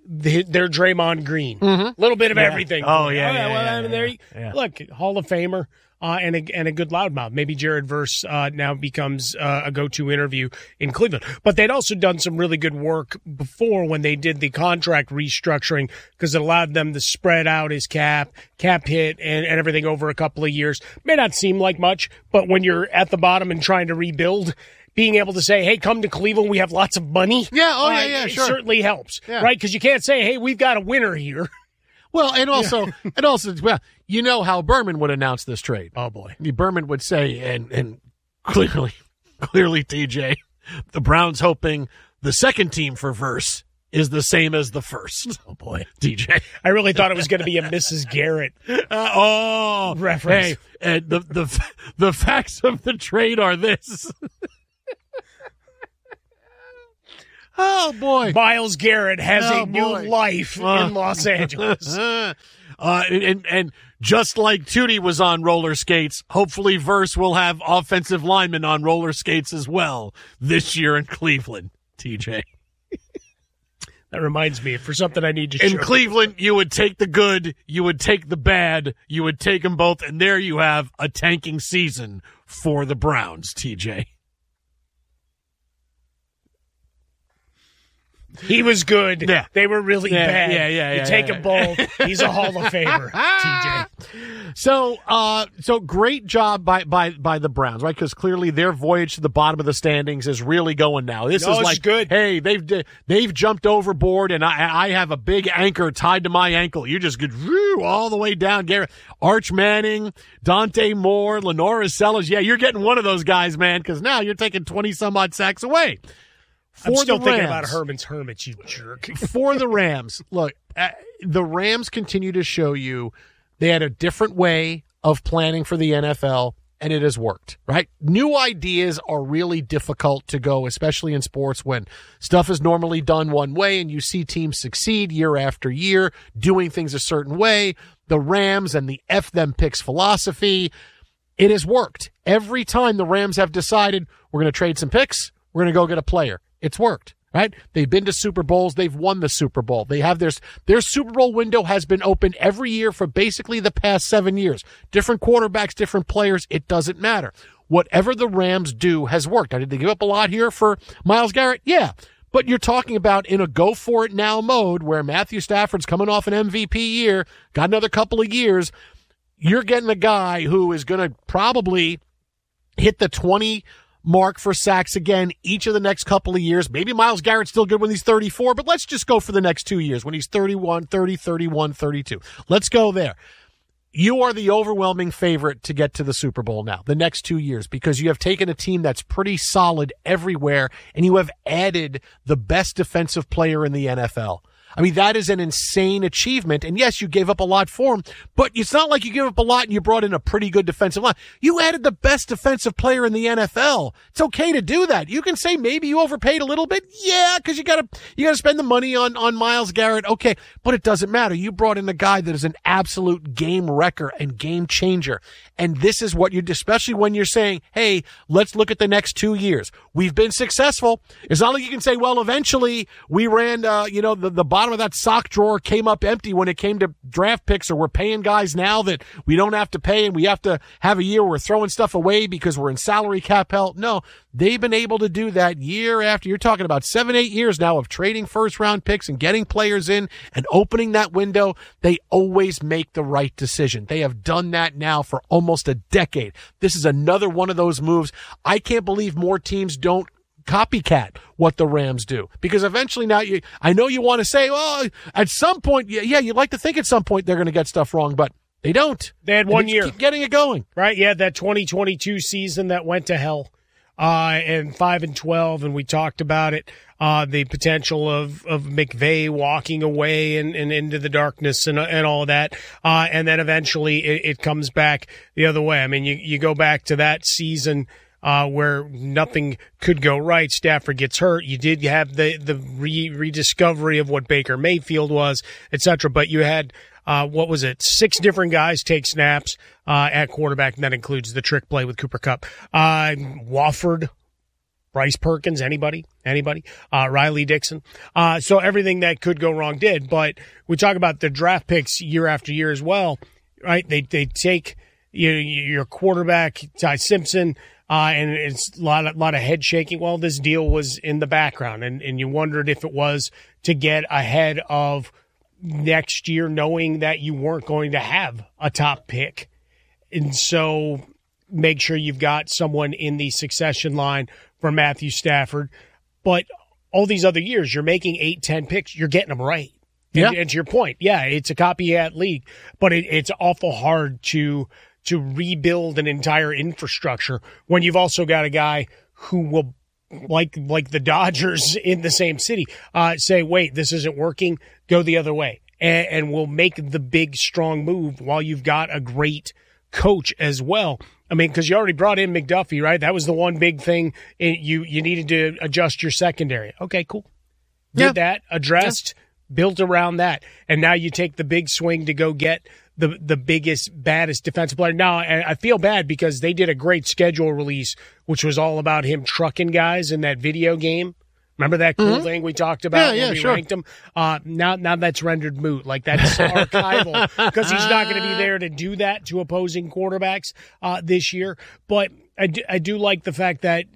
their Draymond Green. A little bit of everything. Oh, yeah. Look, Hall of Famer. And a good loudmouth. Maybe Jared Verse now becomes a go-to interview in Cleveland. But they'd also done some really good work before when they did the contract restructuring because it allowed them to spread out his cap hit and everything over a couple of years. May not seem like much, but when you're at the bottom and trying to rebuild, being able to say, hey, come to Cleveland, we have lots of money. Yeah, sure. It certainly helps, Yeah. right? Because you can't say, hey, we've got a winner here. Well, and also, you know how Berman would announce this trade. Oh boy, Berman would say, and clearly, TJ, the Browns hoping the second team for Verse is the same as the first. Oh boy, TJ, I really thought it was going to be a Mrs. Garrett reference. Hey, the facts of the trade are this. Oh, boy. Myles Garrett has a new life in Los Angeles. And just like Tootie was on roller skates, hopefully Verse will have offensive linemen on roller skates as well this year in Cleveland, TJ. That reminds me, for something I need to In Cleveland, you would take the good, you would take the bad, you would take them both, and there you have a tanking season for the Browns, TJ. He was good. Yeah. They were really bad. You take them both. He's a Hall of Famer, TJ. So great job by the Browns, right? Because clearly their voyage to the bottom of the standings is really going now. This is good. Hey, they've jumped overboard, and I have a big anchor tied to my ankle. You just get all the way down. Arch Manning, Dante Moore, Lenora Sellers. Yeah, you're getting one of those guys, man, because now you're taking 20-some-odd sacks away. I'm still thinking about Herman's Hermits, you jerk. For the Rams, look, the Rams continue to show you they had a different way of planning for the NFL, and it has worked, right? New ideas are really difficult to go, especially in sports when stuff is normally done one way and you see teams succeed year after year doing things a certain way. The Rams and the F them picks philosophy, it has worked. Every time the Rams have decided we're going to trade some picks, we're going to go get a player. It's worked, right? They've been to Super Bowls. They've won the Super Bowl. They have their Super Bowl window has been open every year for basically the past 7 years. Different quarterbacks, different players. It doesn't matter. Whatever the Rams do has worked. Now, did they give up a lot here for Myles Garrett? Yeah. But you're talking about in a go-for-it-now mode where Matthew Stafford's coming off an MVP year, got another couple of years. You're getting a guy who is going to probably hit the 20 mark for sacks again each of the next couple of years. Maybe Myles Garrett's still good when he's 34, but let's just go for the next 2 years when he's 31, 30, 31, 32. Let's go there. You are the overwhelming favorite to get to the Super Bowl now, the next 2 years, because you have taken a team that's pretty solid everywhere, and you have added the best defensive player in the NFL. I mean, that is an insane achievement. And yes, you gave up a lot for him, but it's not like you gave up a lot and you brought in a pretty good defensive line. You added the best defensive player in the NFL. It's okay to do that. You can say maybe you overpaid a little bit. Yeah, because you gotta spend the money on Myles Garrett. Okay. But it doesn't matter. You brought in a guy that is an absolute game wrecker and game changer. And this is what especially when you're saying, hey, let's look at the next 2 years. We've been successful. It's not like you can say, well, eventually we ran, the bottom of that sock drawer came up empty when it came to draft picks, or we're paying guys now that we don't have to pay and we have to have a year where we're throwing stuff away because we're in salary cap hell. No, they've been able to do that year after. You're talking about 7-8 years now of trading first round picks and getting players in and opening that window. They always make the right decision. They have done that now for almost a decade. This is another one of those moves. I can't believe more teams don't copycat what the Rams do, because eventually now I know you want to say, well, at some point, yeah, you'd like to think at some point they're going to get stuff wrong, but they don't. They had 1 year. Keep getting it going. Right. Yeah. That 2022 season that went to hell, and 5-12. And we talked about it, the potential of McVay walking away and into the darkness and all of that. And then eventually it comes back the other way. I mean, you go back to that season, where nothing could go right. Stafford gets hurt. You did have the rediscovery of what Baker Mayfield was, etc. But you had, 6 different guys take snaps at quarterback, and that includes the trick play with Cooper Kupp. Wofford Bryce Perkins, anybody? Riley Dixon. So everything that could go wrong did. But we talk about the draft picks year after year as well, right? They take your quarterback, Ty Simpson, and it's a lot of head shaking. Well, this deal was in the background, and you wondered if it was to get ahead of next year, knowing that you weren't going to have a top pick. And so make sure you've got someone in the succession line for Matthew Stafford. But all these other years, you're making 8-10 picks. You're getting them right. Yeah. And to your point, yeah, it's a copycat league, but it's awful hard to rebuild an entire infrastructure when you've also got a guy who will, like the Dodgers in the same city, say, wait, this isn't working, go the other way. And we'll make the big, strong move while you've got a great coach as well. I mean, because you already brought in McDuffie, right? That was the one big thing you needed to adjust your secondary. Okay, cool. Did that, addressed, built around that. And now you take the big swing to go get the biggest, baddest defensive player. Now, I feel bad because they did a great schedule release, which was all about him trucking guys in that video game. Remember that cool thing we talked about when we ranked him? Now that's rendered moot. Like, that's archival because he's not going to be there to do that to opposing quarterbacks this year. But I do like the fact that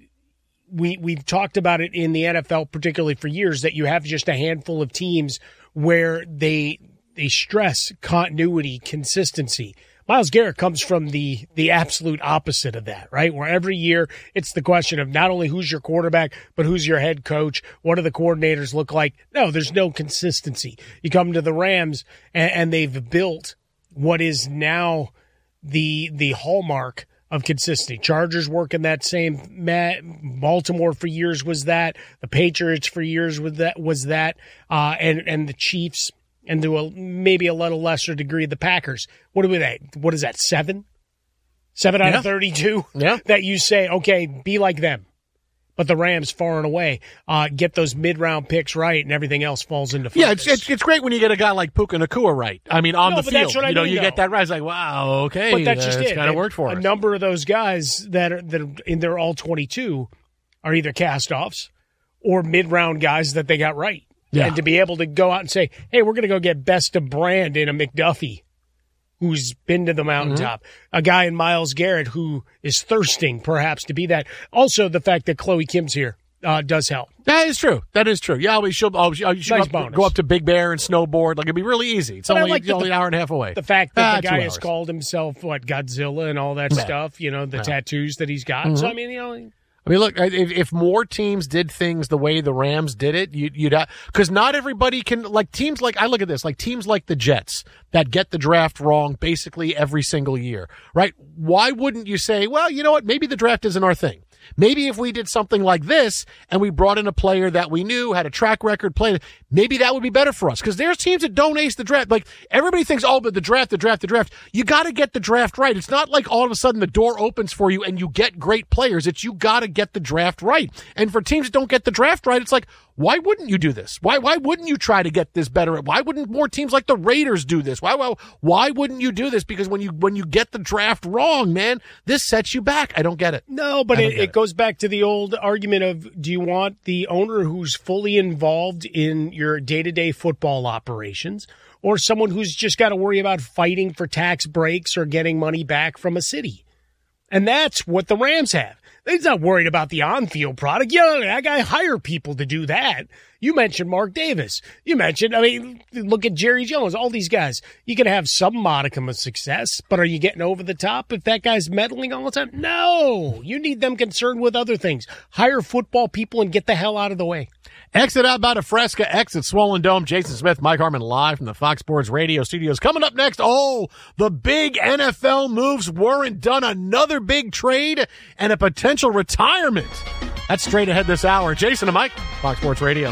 we've talked about it in the NFL, particularly for years, that you have just a handful of teams where they stress continuity, consistency. Myles Garrett comes from the absolute opposite of that, right? Where every year it's the question of not only who's your quarterback, but who's your head coach. What do the coordinators look like? No, there's no consistency. You come to the Rams and they've built what is now the hallmark of consistency. Chargers work in that same Baltimore for years was that. The Patriots for years was that. And the Chiefs, and to maybe a little lesser degree, the Packers. What is that, 7? 7 out of 32? Yeah. That you say, okay, be like them. But the Rams, far and away, get those mid-round picks right, and everything else falls into focus. Yeah, it's great when you get a guy like Puka Nacua right. I mean, on the field. That's what I mean, you get that right. It's like, wow, okay. But that's just it. It's kind of worked for us. A number of those guys that are in their all-22 are either cast-offs or mid-round guys that they got right. Yeah. And to be able to go out and say, hey, we're going to go get best of brand in a McDuffie who's been to the mountaintop, a guy in Myles Garrett who is thirsting perhaps to be that. Also, the fact that Chloe Kim's here does help. That is true. Yeah, you should nice go up to Big Bear and snowboard. Like, it'd be really easy. It's only an hour and a half away. The fact that the guy has called himself, Godzilla and all that stuff, the tattoos that he's got. So, I mean, look, if more teams did things the way the Rams did it, you'd have, because not everybody can, like teams like, I look at this, like teams like the Jets that get the draft wrong basically every single year, right? Why wouldn't you say, well, you know what, maybe the draft isn't our thing. Maybe if we did something like this and we brought in a player that we knew had a track record playing, maybe that would be better for us. Because there's teams that don't ace the draft. Like, everybody thinks, oh, but the draft. You got to get the draft right. It's not like all of a sudden the door opens for you and you get great players. It's you got to get the draft right. And for teams that don't get the draft right, it's like, why wouldn't you do this? Why wouldn't you try to get this better? Why wouldn't more teams like the Raiders do this? Why wouldn't you do this? Because when you get the draft wrong, man, this sets you back. I don't get it. No, but it goes back to the old argument of, do you want the owner who's fully involved in your day-to-day football operations, or someone who's just got to worry about fighting for tax breaks or getting money back from a city? And that's what the Rams have. He's not worried about the on-field product. That guy hire people to do that. You mentioned Mark Davis. Look at Jerry Jones, all these guys. You can have some modicum of success, but are you getting over the top if that guy's meddling all the time? No. You need them concerned with other things. Hire football people and get the hell out of the way. Exit Outbound of Fresca, exit Swollen Dome. Jason Smith, Mike Harmon live from the Fox Sports Radio studios. Coming up next, the big NFL moves weren't done. Another big trade and a potential retirement. That's straight ahead this hour. Jason and Mike, Fox Sports Radio.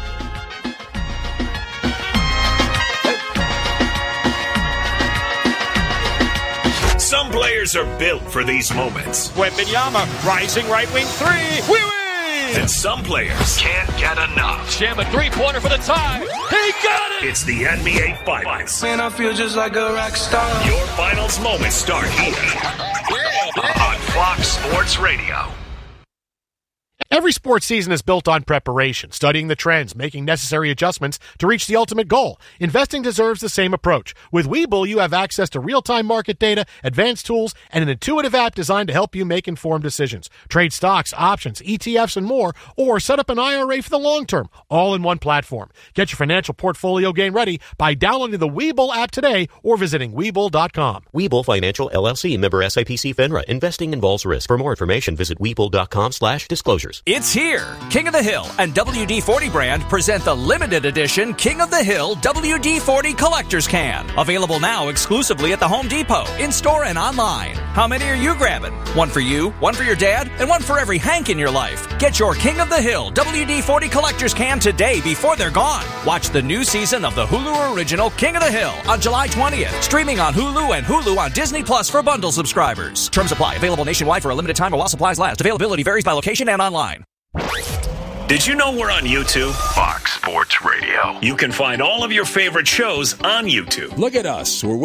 Some players are built for these moments. Wembanyama, rising right wing three. We win! And some players can't get enough. Jam a three-pointer for the tie. He got it! It's the NBA Finals. Man, I feel just like a rock star. Your finals moments start here on Fox Sports Radio. Every sports season is built on preparation, studying the trends, making necessary adjustments to reach the ultimate goal. Investing deserves the same approach. With Webull, you have access to real-time market data, advanced tools, and an intuitive app designed to help you make informed decisions. Trade stocks, options, ETFs, and more, or set up an IRA for the long term, all in one platform. Get your financial portfolio game ready by downloading the Webull app today or visiting Webull.com. Webull Financial LLC, member SIPC FINRA. Investing involves risk. For more information, visit Webull.com/disclosures. It's here. King of the Hill and WD-40 brand present the limited edition King of the Hill WD-40 Collector's Can. Available now exclusively at the Home Depot, in-store and online. How many are you grabbing? One for you, one for your dad, and one for every Hank in your life. Get your King of the Hill WD-40 Collector's Can today before they're gone. Watch the new season of the Hulu original King of the Hill on July 20th. Streaming on Hulu and Hulu on Disney Plus for bundle subscribers. Terms apply. Available nationwide for a limited time or while supplies last. Availability varies by location and online. Did you know we're on YouTube? Fox Sports Radio. You can find all of your favorite shows on YouTube. Look at us. We're